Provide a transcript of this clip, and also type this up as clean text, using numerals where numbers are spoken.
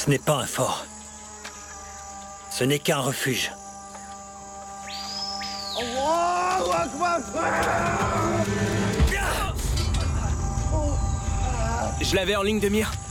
Ce n'est pas un fort. Ce n'est qu'un refuge. Je l'avais en ligne de mire.